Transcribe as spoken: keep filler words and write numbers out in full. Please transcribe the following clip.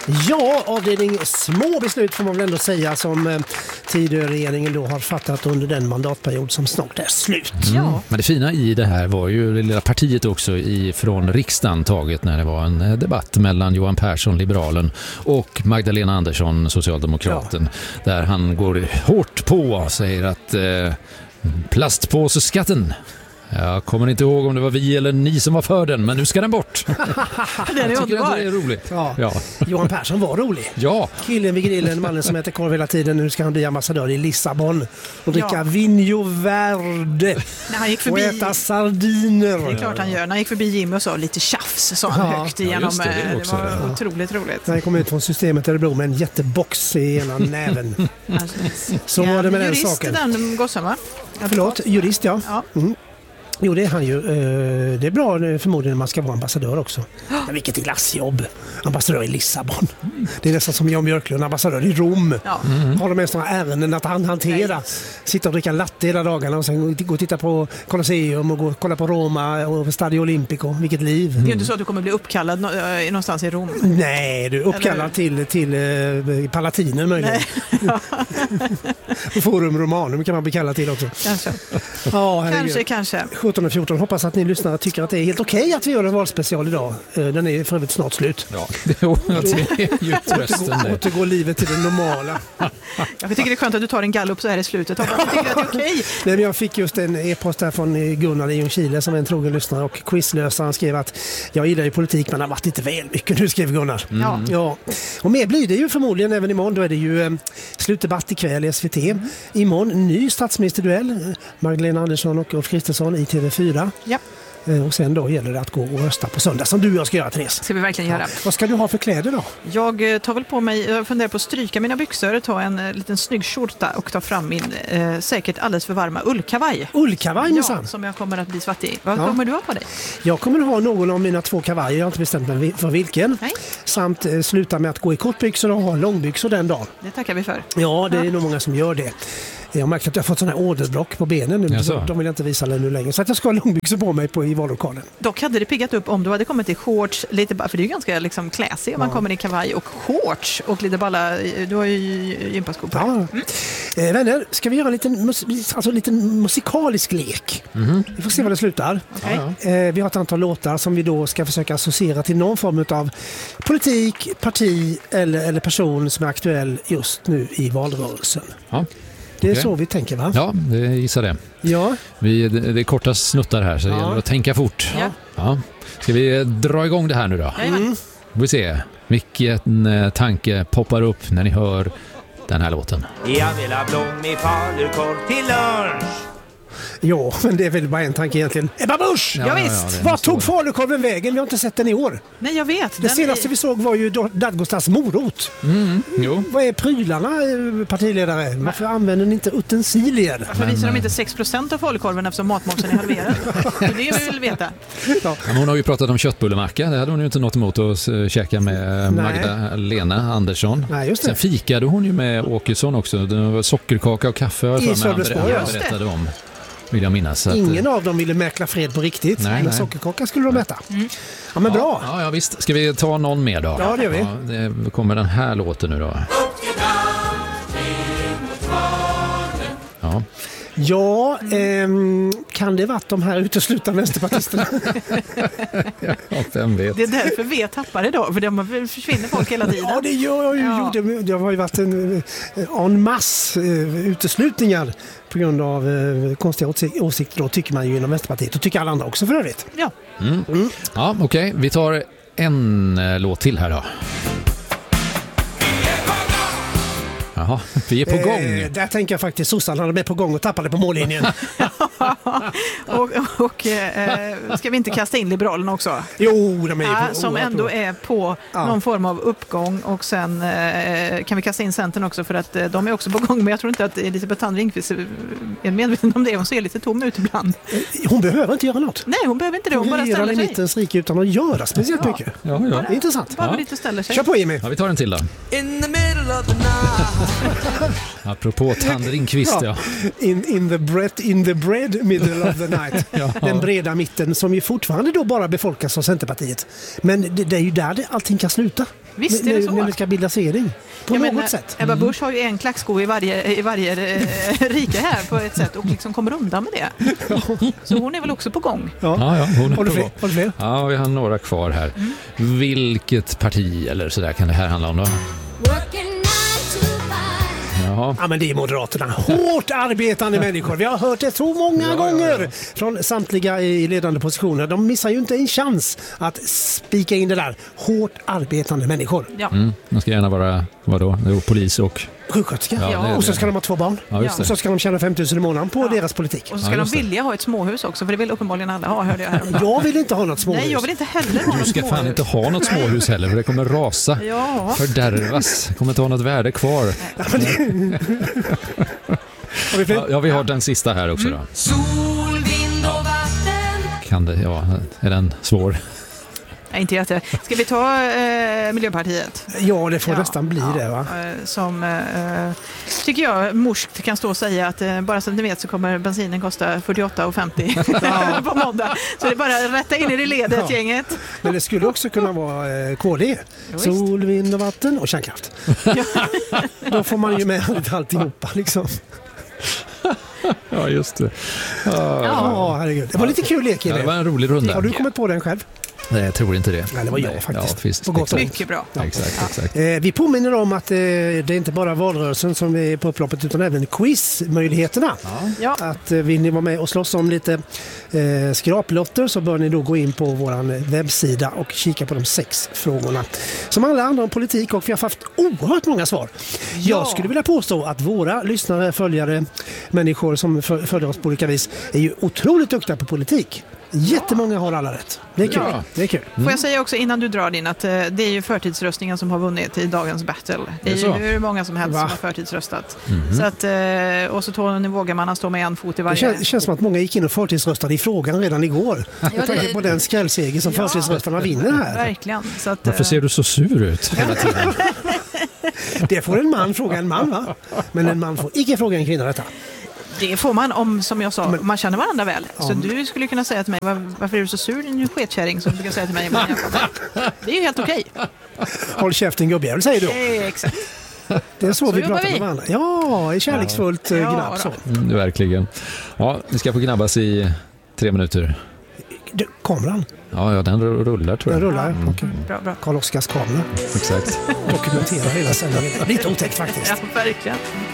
Ja, avdelning små beslut får man väl ändå säga som eh, Tidöregeringen då har fattat under den mandatperiod som snart är slut. Mm. Ja. Men det fina i det här var ju det lilla partiet också i, från riksdagen taget när det var en debatt mellan Johan Persson, liberalen, och Magdalena Andersson, socialdemokraten, ja. Där han går hårt på och säger att eh, plastpåseskatten, jag kommer inte ihåg om det var vi eller ni som var för den, men nu ska den bort. Det är underbart. Det är roligt. Ja. Ja. Johan Persson var rolig. Ja. Killen vid grillen, mannen som äter korv hela tiden. Nu ska han bli ambassadör i Lissabon och dricka ja. Vinho Verde han gick förbi... och äta sardiner. Det är klart han gör. När han gick förbi Jimmy och sa lite tjafs, sa han ja. högt igenom. Ja, det, det, det var ja. otroligt roligt. När han kom ut från systemet i Örebro med en jättebox i ena näven. Alltså, så var det med den jurist saken. Den gossen, va? Förlåt, jurist ja. ja. Mm. Jo, det är han ju. Det är bra förmodligen när man ska vara ambassadör också. Men vilket glassjobb. Ambassadör i Lissabon. Det är nästan som Jan Björklund, ambassadör i Rom. Ja. Mm. Har de mest några ärenden att han hantera. Nej. Sitta och dricka latte hela dagarna och sen gå och titta på Colosseum och gå och kolla på Roma och Stadio Olimpico. Vilket liv. Det är ju inte så att du kommer bli uppkallad någonstans i Rom. Nej, du är uppkallad till, till eh, Palatinen möjligen. Forum Romanum kan man bli kallad till också. Kanske. Ja, kanske, kanske. sjutton och fjorton. Hoppas att ni lyssnare tycker att det är helt okej okay att vi gör en valspecial idag. Den är för övrigt snart slut. Ja, det är ju trösten. Återgår livet till det normala. Jag tycker det är skönt att du tar en gallup så här i slutet. Hoppas jag tycker att det är okej. Okay. Nej, men jag fick just en e-post där från Gunnar i Ljungskile som är en trogen lyssnare och quizlösaren skrev att jag gillar ju politik men har varit inte väl mycket nu, skrev Gunnar. Mm. Ja. Och mer blir det ju förmodligen även imorgon. Då är det ju eh, slutdebatt ikväll i S V T. Mm. Imorgon ny statsministerduell. Magdalena Andersson och Ulf Kristersson i T V fyra. Ja. Och sen då gäller det att gå och rösta på söndag som du och jag ska göra, Therese. Ska vi verkligen göra. Ja. Vad ska du ha för kläder då? Jag tar väl på mig, jag funderar på att stryka mina byxor, ta en uh, liten snygg skjorta och ta fram min uh, säkert alldeles för varma ullkavaj. Ullkavaj minsann? Ja, som jag kommer att bli svart i. Vad ja. kommer du ha på dig? Jag kommer att ha någon av mina två kavajer, jag har inte bestämt mig för vilken. Nej. Samt uh, sluta med att gå i kortbyxor och ha långbyxor den dagen. Det tackar vi för. Ja, det är ja. nog många som gör det. Jag har märkt att jag har fått sådana här orderblock på benen nu. Så de vill jag inte visa nu längre. Så att jag ska ha långbyxor på mig på, i vallokalen. Dock hade det piggat upp om du hade kommit i shorts lite, för det är ju ganska liksom classy om man ja. kommer i kavaj och shorts och lite balla, du har ju gympaskor på. Ja. Mm. Eh, vänner, ska vi göra en liten, mus- alltså en liten musikalisk lek? Mm. Vi får se vad det slutar. Okay. Eh, vi har ett antal låtar som vi då ska försöka associera till någon form av politik, parti eller, eller person som är aktuell just nu i valrörelsen. Ja. Det är okay. så vi tänker, va? Ja, det gissar det. Ja. Vi, det, det är korta snuttar här så det ja. gäller att tänka fort. Ja. Ja. Ska vi dra igång det här nu då? Mm. Vi se vilken eh, tanke poppar upp när ni hör den här låten. Jag vill ha blommig falukorv till lunch. Ja, men det är väl bara en tanke egentligen. Ebba Busch! Ja, ja, visst. Ja, vad tog falukorven vägen? Vi har inte sett den i år. Nej, jag vet. Det senaste är... vi såg var ju Dadgostas morot. Mm, jo. Vad är prylarna, partiledare? Varför använder ni inte utensilier? Varför visar de inte sex procent av falukorven eftersom matmomsen är halverad? Det är det vi vill veta. Ja. Hon har ju pratat om köttbullemacka. Det hade hon ju inte något emot att käka med Magdalena Andersson. Nej, just det. Sen fikade hon ju med Åkesson också. Det var sockerkaka och kaffe. I Sölvesborg, jag berättade om. Vill jag minnas. Ingen att, av dem ville mäkla fred på riktigt. Nej, men sockerkaka skulle de äta. Mm. Ja, men bra. Ja, ja, visst. Ska vi ta någon mer då? Ja, det gör vi. Ja, det kommer den här låten nu då. Ja. Ja, ehm, kan det vara de här uteslutna vänsterpartisterna? Ja, vem vet. Det är därför vi tappar idag, för de försvinner folk hela tiden. Ja, det gör ju. Ja. Det, det har ju varit en, en mass uh, uteslutningar på grund av uh, konstiga åsikter, då tycker man ju inom Vänsterpartiet. Och tycker alla andra också för övrigt. Ja, mm. Mm. Ja, okej. Okay. Vi tar en uh, låt till här då. Jaha, vi är på gång. Eh, där tänker jag faktiskt sossarna de är på gång och tappade på mållinjen. och och eh, ska vi inte kasta in Liberalerna också? Jo, de är ju ja, på, som ändå är på ja. någon form av uppgång, och sen eh, kan vi kasta in Centern också för att eh, de är också på gång, men jag tror inte att Elisabeth Thand Ringqvist är medveten om det. Hon ser lite tom ut ibland. Hon behöver inte göra något. Nej, hon behöver inte det. Hon, hon bara ställer sig. i mitten strik utan att göra speciellt ja. mycket. Ja, ja. Det är intressant. Bara ja. lite ställer sig. Kör på, Jimmy. Ja, vi tar en till då. In the middle of the night. Apropå Thand Ringqvist, ja. ja. In, in, the bread, in the bread middle of the night. ja. Den breda mitten som ju fortfarande då bara befolkas av Centerpartiet. Men det, det är ju där det, allting kan sluta. Visst är det så. När det ska bildas regering. På Jag något menar, sätt. Ebba Busch har ju en klacksko i varje, i varje eh, rike här på ett sätt och liksom kommer undan med det. Så hon är väl också på gång. Ja. Ja, ja, hon är Har du på fler? gång. Har du fler? Ja, vi har några kvar här. Mm. Vilket parti eller sådär kan det här handla om då? Jaha. Ja, men det är Moderaterna. Hårt arbetande människor. Vi har hört det så många Ja, gånger ja, ja. från samtliga i ledande positioner. De missar ju inte en chans att spika in det där. Hårt arbetande människor. Ja. Mm. De ska gärna vara, vadå? Jo, polis och... Sjuksköterska. Ja, det är Och så det. ska de ha två barn. Ja, just Och det. så ska de tjäna fem tusen i månaden på Ja. deras politik. Och så ska Ja, de just det. vilja ha ett småhus också, för det vill uppenbarligen alla ha, hörde jag här. Jag vill inte ha något småhus. Nej, jag vill inte heller ha Du något ska fan småhus. inte ha något småhus heller för det kommer rasa. Ja. Fördärvas. Kommer inte ha något värde kvar. Har vi fler? Ja, ja, vi har den sista här också då. Sol, vind och vatten. Kan det, ja, är den svår? Nej, inte jätte. Ska vi ta eh, Miljöpartiet? Ja, det får Ja, nästan bli ja, det, va? eh, Som, eh, tycker jag, morskt kan stå och säga att eh, bara så att ni vet så kommer bensinen kosta fyrtioåtta femtio på måndag. Så det är bara att rätta in i det ledet, Ja. gänget. Men det skulle också kunna vara eh, K D. visst. Sol, vind och vatten och kärnkraft. Då får man ju med lite alltihopa liksom. Ja, just det. Ja, Ja. herregud. Det var lite kul lek i Ja, det var det. en rolig runda. Har du kommit på den själv? Nej, jag tror inte det. Nej, det var jag Nej, faktiskt. Ja, visst. På gott och ont. Mycket bra. Exakt, exakt. exakt. Eh, vi påminner om att eh, det är inte bara valrörelsen som är på upploppet utan även quizmöjligheterna. Ja. Att eh, vill ni vara med och slåss om lite eh, skraplotter så bör ni då gå in på vår webbsida och kika på de sex frågorna. Som alla andra om politik och vi har haft oerhört många svar. Jag skulle vilja påstå att våra lyssnare, följare, människor som för, följer oss på olika vis är ju otroligt duktiga på politik. Jättemånga har alla rätt. Det är kul. Ja. Det är kul. Får jag säga också innan du drar din att eh, det är ju förtidsröstningen som har vunnit i dagens battle. Det är Det är så? ju hur många som helst Va? som har förtidsröstat. Så att, eh, och så tog, nu vågar man stå med en fot i Det varje. känns, känns som att många gick in och förtidsröstade i frågan redan igår. Jag det- tänker på den skrällseger som Ja. förtidsröstarna vinner här. Verkligen. Så att, Varför eh, ser du så sur ut hela tiden? Det får en man fråga en man, va? Men en man får icke fråga en kvinna detta. det får man om, som jag sa, Men- man känner varandra väl. Ja. Så du skulle kunna säga till mig, "Var, varför är du så sur din sketkärring?" som du brukar säga till mig. ibland. Det är ju helt okej. Håll käften gubbjävel, säger du. Eh, Exakt. Det är så, Så vi jobbar pratar vi. med varandra. Ja, i kärleksfullt ja. Ja, gnabb då. så. Mm, verkligen. Ja, vi ska få gnabbas i tre minuter. Du, kameran, Ja, ja, den rullar tror den jag. rullar. Mm. Okej. Bra, bra. Karl-Oskars kamera Exakt. dokumenterar hela sändningen. Lite otäckt faktiskt. Ja, verkligen.